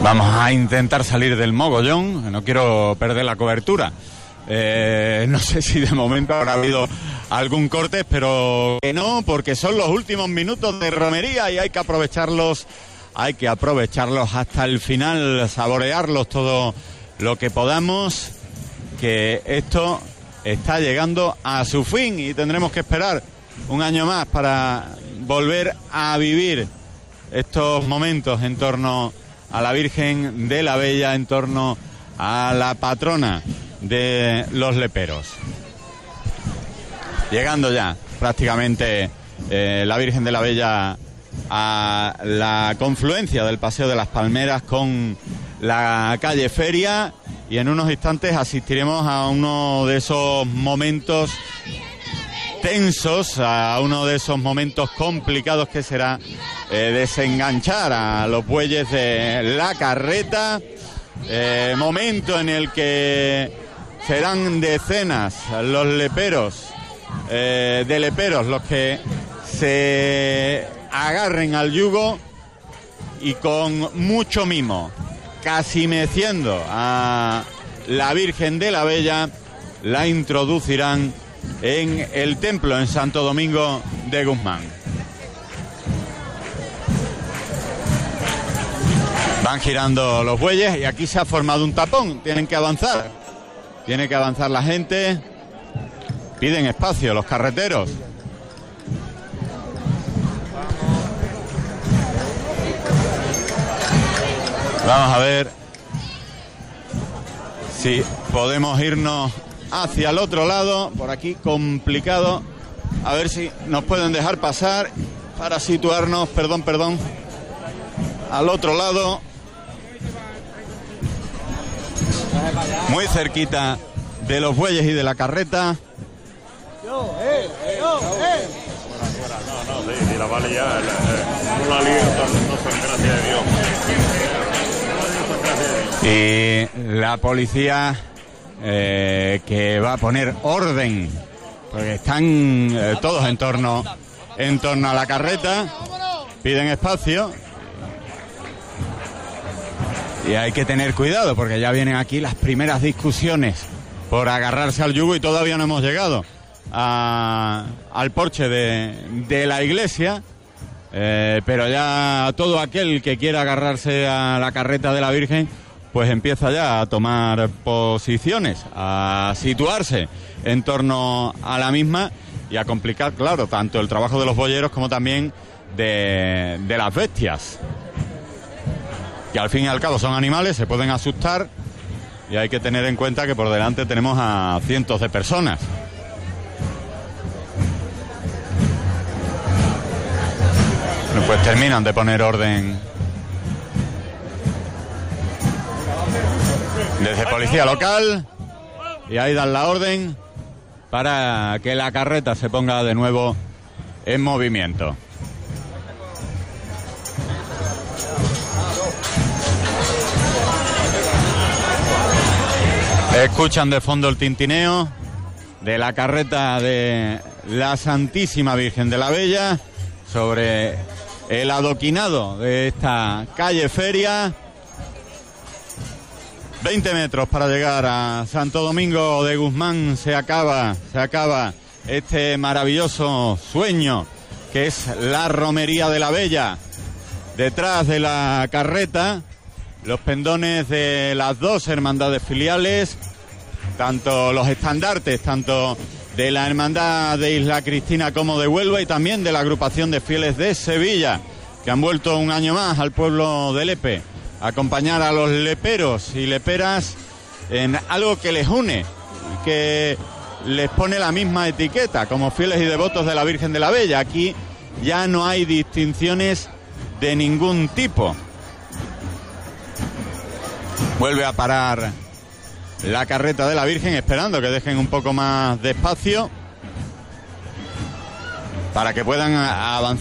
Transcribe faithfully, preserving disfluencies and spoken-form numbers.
Vamos a intentar salir del mogollón, no quiero perder la cobertura. Eh, no sé si de momento habrá habido algún corte, pero que no, porque son los últimos minutos de romería y hay que aprovecharlos, hay que aprovecharlos hasta el final, saborearlos todo lo que podamos, que esto está llegando a su fin y tendremos que esperar un año más para volver a vivir estos momentos en torno a la Virgen de la Bella, en torno a la patrona de los leperos. Llegando ya prácticamente eh, la Virgen de la Bella a la confluencia del Paseo de las Palmeras con la calle Feria, y en unos instantes asistiremos a uno de esos momentos tensos, a uno de esos momentos complicados que será eh, desenganchar a los bueyes de la carreta, eh, momento en el que serán decenas los leperos, eh, de leperos los que se agarren al yugo y con mucho mimo, casi meciendo a la Virgen de la Bella, la introducirán en el templo en Santo Domingo de Guzmán. Van girando los bueyes y aquí se ha formado un tapón, tienen que avanzar, tiene que avanzar la gente, piden espacio los carreteros. Vamos a ver si podemos irnos hacia el otro lado, por aquí complicado, a ver si nos pueden dejar pasar para situarnos, perdón, perdón, al otro lado, muy cerquita de los bueyes y de la carreta. Yo, eh, yo, eh. No, no, sí, la vale ya, no la lío, no son gracias de Dios. Y la policía eh, que va a poner orden, porque están eh, todos en torno, en torno a la carreta, piden espacio y hay que tener cuidado porque ya vienen aquí las primeras discusiones por agarrarse al yugo y todavía no hemos llegado a, al porche de, de la iglesia. Eh, pero ya todo aquel que quiera agarrarse a la carreta de la Virgen pues empieza ya a tomar posiciones, a situarse en torno a la misma y a complicar, claro, tanto el trabajo de los boyeros como también de, de las bestias, que al fin y al cabo son animales, se pueden asustar y hay que tener en cuenta que por delante tenemos a cientos de personas. Bueno, pues terminan de poner orden desde policía local y ahí dan la orden para que la carreta se ponga de nuevo en movimiento. Escuchan de fondo el tintineo de la carreta de la Santísima Virgen de la Bella sobre el adoquinado de esta calle Feria. veinte metros para llegar a Santo Domingo de Guzmán. Se acaba, se acaba este maravilloso sueño que es la romería de la Bella. Detrás de la carreta, los pendones de las dos hermandades filiales, tanto los estandartes, tanto de la Hermandad de Isla Cristina como de Huelva y también de la agrupación de fieles de Sevilla, que han vuelto un año más al pueblo de Lepe acompañar a los leperos y leperas en algo que les une, que les pone la misma etiqueta como fieles y devotos de la Virgen de la Bella. Aquí ya no hay distinciones de ningún tipo. Vuelve a parar la carreta de la Virgen, esperando que dejen un poco más de espacio para que puedan avanzar